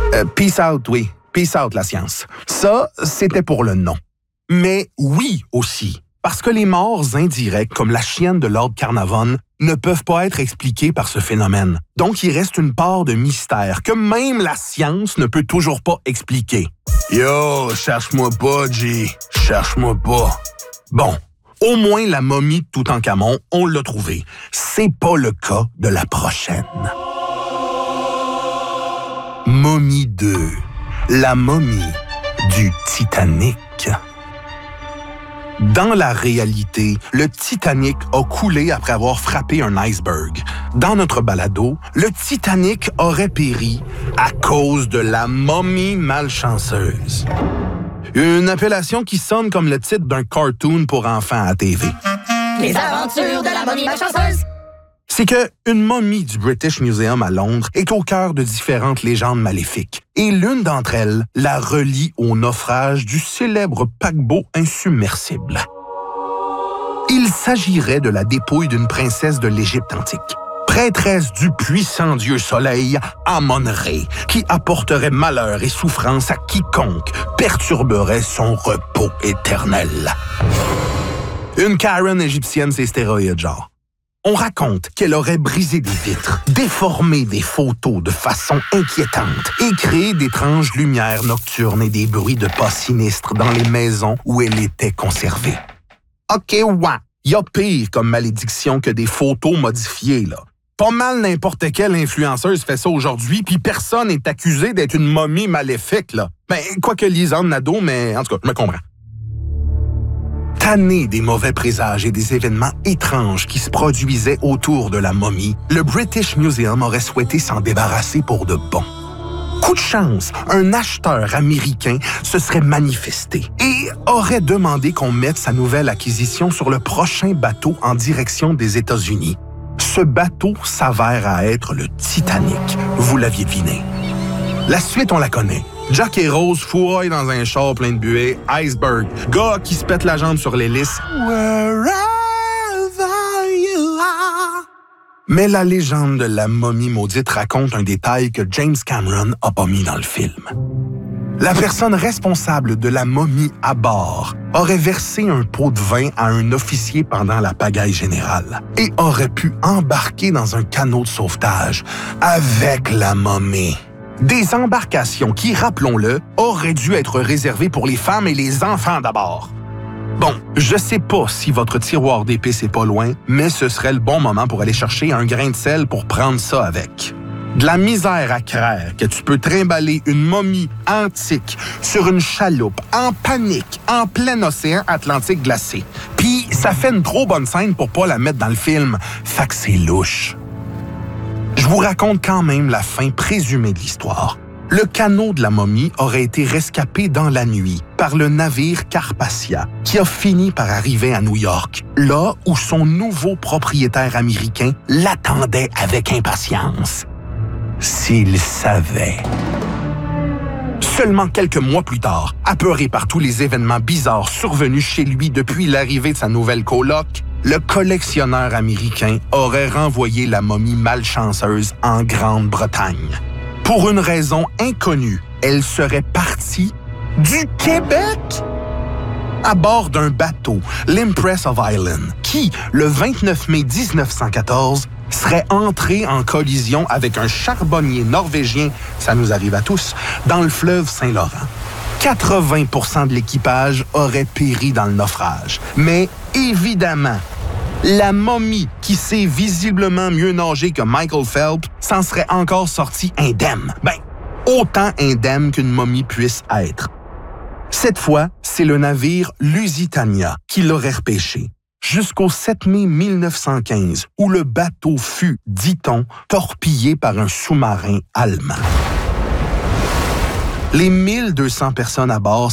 Peace out, oui. Peace out, la science. Ça, c'était pour le non. Mais oui aussi, parce que les morts indirectes, comme la chienne de Lord Carnarvon, ne peuvent pas être expliquées par ce phénomène. Donc, il reste une part de mystère que même la science ne peut toujours pas expliquer. Yo, cherche-moi pas, G. Cherche-moi pas. Bon, au moins la momie de Toutankhamon, on l'a trouvée. C'est pas le cas de la prochaine. Momie 2. La momie du Titanic. Dans la réalité, le Titanic a coulé après avoir frappé un iceberg. Dans notre balado, le Titanic aurait péri à cause de la momie malchanceuse. Une appellation qui sonne comme le titre d'un cartoon pour enfants à TV. Les aventures de la momie malchanceuse. C'est que une momie du British Museum à Londres est au cœur de différentes légendes maléfiques. Et l'une d'entre elles la relie au naufrage du célèbre paquebot insubmersible. Il s'agirait de la dépouille d'une princesse de l'Égypte antique, prêtresse du puissant dieu soleil Amon-Ré, qui apporterait malheur et souffrance à quiconque perturberait son repos éternel. Une Karen égyptienne, c'est stéroïde, genre. On raconte qu'elle aurait brisé des vitres, déformé des photos de façon inquiétante et créé d'étranges lumières nocturnes et des bruits de pas sinistres dans les maisons où elle était conservée. OK, ouais, y a pire comme malédiction que des photos modifiées, là. Pas mal n'importe quelle influenceuse fait ça aujourd'hui, puis personne n'est accusé d'être une momie maléfique, là. Ben, quoique Lisanne Nadeau, mais en tout cas, je me comprends. Tanné des mauvais présages et des événements étranges qui se produisaient autour de la momie, le British Museum aurait souhaité s'en débarrasser pour de bon. Coup de chance, un acheteur américain se serait manifesté et aurait demandé qu'on mette sa nouvelle acquisition sur le prochain bateau en direction des États-Unis. Ce bateau s'avère à être le Titanic. Vous l'aviez deviné. La suite, on la connaît. Jack et Rose fouillent dans un char plein de buée, iceberg, gars qui se pète la jambe sur l'hélice. Wherever you are. Mais la légende de la momie maudite raconte un détail que James Cameron a pas mis dans le film. La personne responsable de la momie à bord aurait versé un pot de vin à un officier pendant la pagaille générale et aurait pu embarquer dans un canot de sauvetage avec la momie. Des embarcations qui, rappelons-le, auraient dû être réservées pour les femmes et les enfants d'abord. Bon, je sais pas si votre tiroir d'épices est pas loin, mais ce serait le bon moment pour aller chercher un grain de sel pour prendre ça avec. De la misère à craire que tu peux trimballer une momie antique sur une chaloupe en panique en plein océan Atlantique glacé. Puis ça fait une trop bonne scène pour pas la mettre dans le film. Fait que c'est louche. Je vous raconte quand même la fin présumée de l'histoire. Le canot de la momie aurait été rescapé dans la nuit par le navire Carpathia, qui a fini par arriver à New York, là où son nouveau propriétaire américain l'attendait avec impatience. S'il savait. Seulement quelques mois plus tard, apeuré par tous les événements bizarres survenus chez lui depuis l'arrivée de sa nouvelle coloc, le collectionneur américain aurait renvoyé la momie malchanceuse en Grande-Bretagne. Pour une raison inconnue, elle serait partie du Québec à bord d'un bateau, l'Empress of Ireland, qui, le 29 mai 1914, serait entré en collision avec un charbonnier norvégien, ça nous arrive à tous, dans le fleuve Saint-Laurent. 80% de l'équipage aurait péri dans le naufrage. Mais évidemment, la momie, qui sait visiblement mieux nager que Michael Phelps, s'en serait encore sortie indemne. Ben, autant indemne qu'une momie puisse être. Cette fois, c'est le navire Lusitania qui l'aurait repêché. Jusqu'au 7 mai 1915, où le bateau fut, dit-on, torpillé par un sous-marin allemand. Les 1200 personnes à bord